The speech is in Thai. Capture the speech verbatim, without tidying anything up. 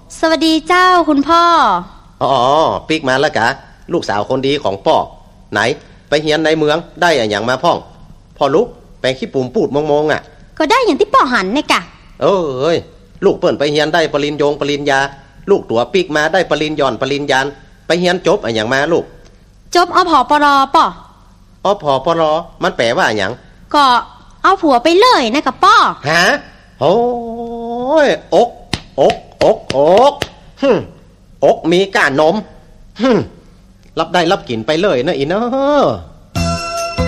สวัสดีเจ้าคุณพ่ออ๋อปิ๊กมาแล้วกะลูกสาวคนดีของพ่อไหนไปเฮียนในเมืองได้อะอย่างมาพ่องพ่อลุกแปลงขี้ปุ่มปูดมองๆอ่ะก็ได้อย่างที่พ่อหันเนี่ยกะเอ้ยลูกเปิ้นไปเฮียนได้ปริญญงปริญญาลูกตัวปิ๊กมาได้ปริญญอนปริญญาไปเฮียนจบอะอย่างมาลูกจบอผปรป่ออผปรมันแปลว่าอย่างก็เอาผัวไปเลยนะกับป้อฮะโอ้ยอกอกอกอกฮึอกมีก้านนมฮึรับได้รับกินไปเลยนะอีเนาะ